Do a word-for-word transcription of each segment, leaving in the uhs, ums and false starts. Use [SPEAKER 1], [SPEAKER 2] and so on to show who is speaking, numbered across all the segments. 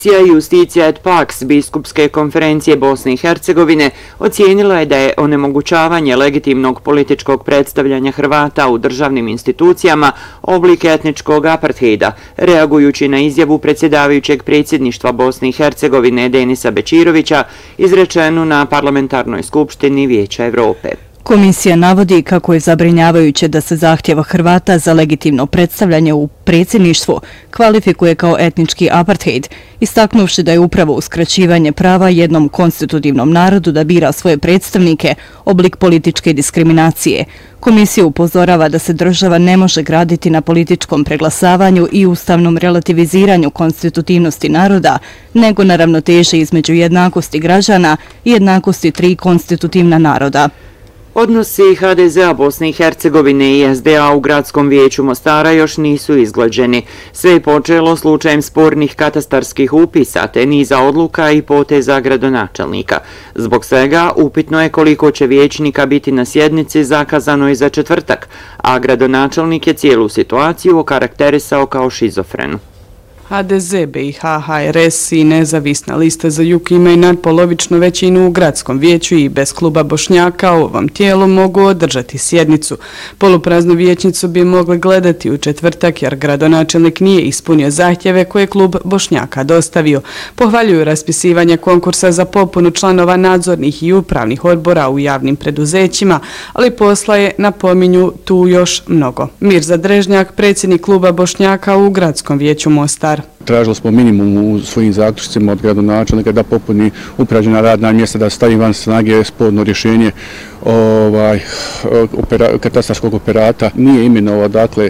[SPEAKER 1] Justitia et Pax biskupske konferencije Bosne i Hercegovine ocijenila je da je onemogućavanje legitimnog političkog predstavljanja Hrvata u državnim institucijama oblik etničkog apartheida, reagujući na izjavu predsjedavajućeg predsjedništva Bosne i Hercegovine Denisa Bečirovića izrečenu na Parlamentarnoj skupštini Vijeća Evrope.
[SPEAKER 2] Komisija navodi kako je zabrinjavajuće da se zahtjeva Hrvata za legitimno predstavljanje u predsjedništvu kvalifikuje kao etnički apartheid, istaknuvši da je upravo uskraćivanje prava jednom konstitutivnom narodu da bira svoje predstavnike oblik političke diskriminacije. Komisija upozorava da se država ne može graditi na političkom preglasavanju i ustavnom relativiziranju konstitutivnosti naroda, nego na ravnoteži između jednakosti građana i jednakosti tri konstitutivna naroda.
[SPEAKER 1] Odnosi H D Z-a Bosne i Hercegovine i S D A u gradskom vijeću Mostara još nisu izglađeni. Sve je počelo slučajem spornih katastarskih upisa te niza odluka i poteza gradonačelnika. Zbog svega upitno je koliko će vijećnika biti na sjednici zakazanoj za četvrtak, a gradonačelnik je cijelu situaciju okarakterisao kao šizofrenu.
[SPEAKER 3] H D Z, B i H, H R S i nezavisna lista za jug imaju nadpolovičnu većinu u gradskom vijeću i bez kluba Bošnjaka u ovom tijelu mogu održati sjednicu. Polupraznu vijećnicu bi mogli gledati u četvrtak jer gradonačelnik nije ispunio zahtjeve koje klub Bošnjaka dostavio. Pohvaljuju raspisivanje konkursa za popunu članova nadzornih i upravnih odbora u javnim preduzećima, ali posla je, napominju, tu još mnogo. Mirza Drežnjak, predsjednik kluba Bošnjaka u gradskom vijeću Mostar.
[SPEAKER 4] Tražili smo minimum u svojim zaključcima od gradonačelnika da popuni upražnjena radna mjesta, da stavi van snage sporno rješenje ovaj, opera, katastarskog operata. Nije imenovao dakle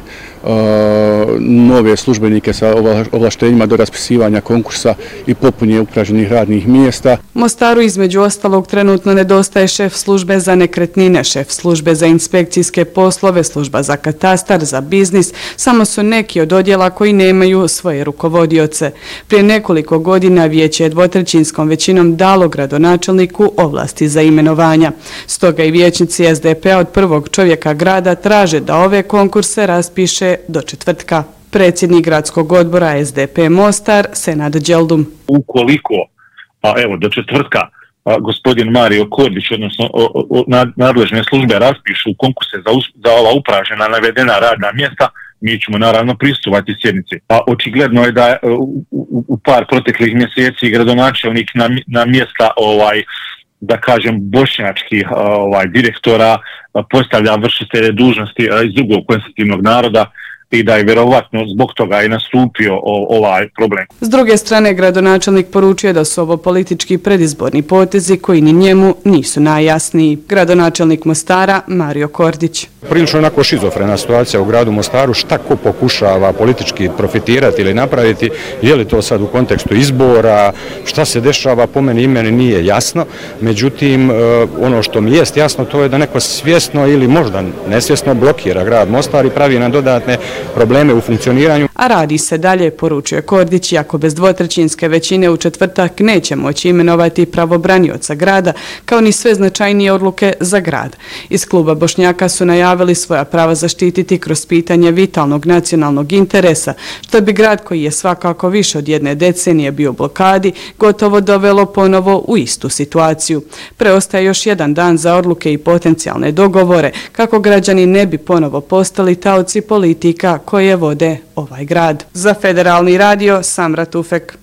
[SPEAKER 4] nove službenike sa ovlaštenjima do raspisivanja konkursa i popunje upražnjenih radnih mjesta.
[SPEAKER 3] Mostaru između ostalog trenutno nedostaje šef službe za nekretnine, šef službe za inspekcijske poslove, služba za katastar, za biznis. Samo su neki od odjela koji nemaju svoje rukovodioce. Prije nekoliko godina vijeće je dvotrećinskom većinom dalo gradonačelniku ovlasti za imenovanja. Stoga i vijećnici S D P-a od prvog čovjeka grada traže da ove konkurse raspiše do četvrtka. Predsjednik gradskog odbora S D P Mostar, Senad Đeldum.
[SPEAKER 5] Ukoliko, a evo do četvrtka, a, gospodin Mario Kordić, odnosno o, o, nadležne službe raspišu konkurse za, za ova upražena navedena radna mjesta, mi ćemo naravno pristupati sjednici. A očigledno je da u, u, u par proteklih mjeseci gradonačelnik na, na mjesta ovaj da kažem bošnjačkih ovaj, direktora postavlja vršitelje dužnosti iz drugog konstitutivnog naroda i da je vjerovatno zbog toga i nastupio o, ovaj problem.
[SPEAKER 3] S druge strane, gradonačelnik poručuje da su ovo politički predizborni potezi koji ni njemu nisu najjasniji. Gradonačelnik Mostara, Mario Kordić.
[SPEAKER 6] Prilično onako šizofrena situacija u gradu Mostaru, šta ko pokušava politički profitirati ili napraviti, je li to sad u kontekstu izbora, šta se dešava, po meni i meni nije jasno. Međutim, ono što mi jest jasno, to je da neko svjesno ili možda nesvjesno blokira grad Mostar i pravi nam dodatne probleme u funkcioniranju.
[SPEAKER 3] A radi se dalje, poručuje Kordić, iako bez dvotrećinske većine u četvrtak neće moći imenovati pravobranioca grada, kao ni sve značajnije odluke za grad. Iz kluba Bošnjaka su najavili svoja prava zaštititi kroz pitanje vitalnog nacionalnog interesa, što bi grad koji je svakako više od jedne decenije bio u blokadi, gotovo dovelo ponovo u istu situaciju. Preostaje još jedan dan za odluke i potencijalne dogovore, kako građani ne bi ponovo postali taoci politika koje vode ovaj grad. Za Federalni radio, Samra Tufek.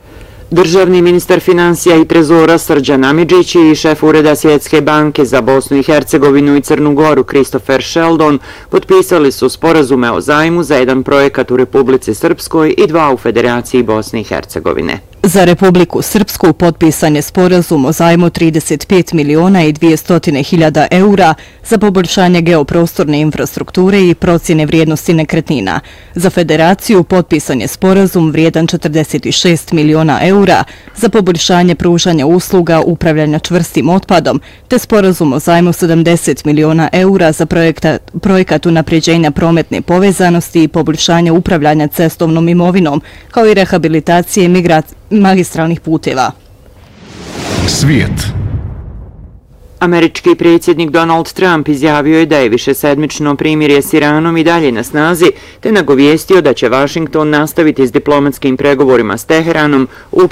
[SPEAKER 1] Državni ministar financija i trezora Srđan Amidžić i šef ureda Svjetske banke za Bosnu i Hercegovinu i Crnu Goru Christopher Sheldon potpisali su sporazume o zajmu za jedan projekat u Republici Srpskoj i dva u Federaciji Bosne i Hercegovine.
[SPEAKER 2] Za Republiku Srpsku potpisan je sporazum o zajmu trideset pet miliona i dvjesto hiljada eura za poboljšanje geoprostorne infrastrukture i procjene vrijednosti nekretnina. Za Federaciju potpisan je sporazum vrijedan četrdeset šest miliona eura za poboljšanje pružanja usluga upravljanja čvrstim otpadom, te sporazum o zajmu sedamdeset miliona eura za projekta, projekat unapređenja prometne povezanosti i poboljšanja upravljanja cestovnom imovinom, kao i rehabilitacije migracije magistralnih puteva.
[SPEAKER 1] Svijet. Američki predsjednik Donald Trump izjavio je da je višesedmično primirje s Iranom i dalje na snazi, te nagovijestio da će Washington nastaviti s diplomatskim pregovorima s Teheranom u